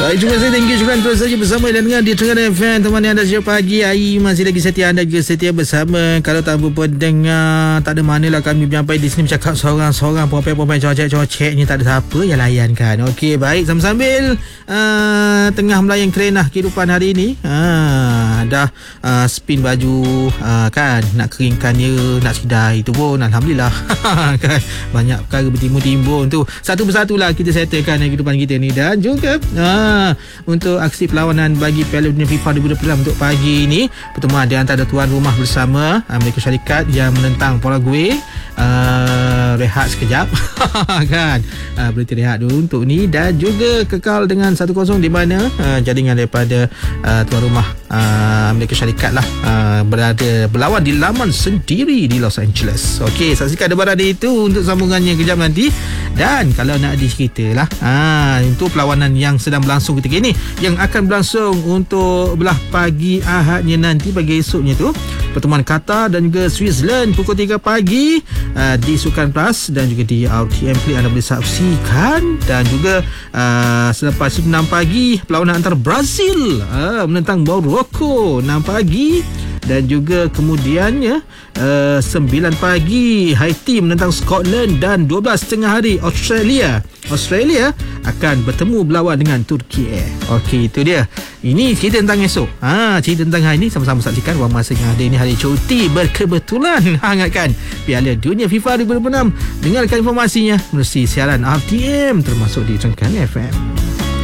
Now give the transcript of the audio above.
Baik, terima kasih. Thank you. Syukur terus saja bersama dan dengan di Tengah FM. Teman yang anda sejak pagi hari masih lagi setia, anda juga setia bersama. Kalau tak berapa dengar, tak ada manalah kami sampai di sini bercakap seorang-seorang, perempuan-perempuan cocek-cocek ni, tak ada siapa yang layankan. Okey, baik, sambil-sambil tengah melayan kerenah kehidupan hari ini. Dah spin baju, kan, nak keringkan dia, nak sidai, itu pun alhamdulillah. Kan, banyak perkara bertimbun-timbun tu. Satu persatulah kita settlekan kehidupan kita ni. Dan juga untuk aksi perlawanan bagi Piala Dunia FIFA 2026 untuk pagi ini, pertemuan di antara tuan rumah bersama Amerika Syarikat yang menentang Paraguay. Rehat sekejap kan, berhenti rehat dulu untuk ni, dan juga kekal dengan 1-0 di mana jaringan daripada tuan rumah Amerika Syarikat lah berlawan di laman sendiri di Los Angeles. Okey, saksikan debaran itu untuk sambungannya kejap nanti. Dan kalau nak diceritalah untuk perlawanan yang sedang berlangsung ketika ini, yang akan berlangsung untuk belah pagi Ahadnya nanti, pagi esoknya tu, pertemuan Qatar dan juga Switzerland pukul 3 pagi di Sukan Plus dan juga di RTM Play anda boleh saksikan. Dan juga selepas itu 6 pagi perlawanan antara Brazil menentang Morocco 6 pagi. Dan juga kemudiannya 9 pagi Haiti menentang Scotland, dan 12 tengah hari Australia akan bertemu berlawan dengan Turki. Okey, itu dia. Ini cerita tentang esok. Cerita tentang hari ini sama-sama saksikan. Ruang masa yang ada ini hari cuti berkebetulan hangatkan Piala Dunia FIFA 2026. Dengarkan informasinya melalui siaran RTM termasuk di Tengah FM.